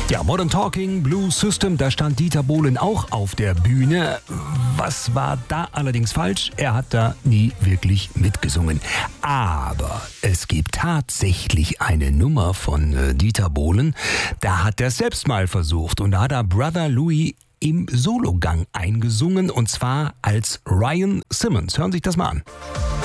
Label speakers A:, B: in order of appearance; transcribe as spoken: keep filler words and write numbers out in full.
A: Ja, Modern Talking, Blues System, da stand Dieter Bohlen auch auf der Bühne. Was war da allerdings falsch? Er hat da nie wirklich mitgesungen. Aber es gibt tatsächlich eine Nummer von äh, Dieter Bohlen, da hat er selbst mal versucht und da hat er Brother Louie im Sologang eingesungen und zwar als Ryan Simmons. Hören Sie sich das mal an.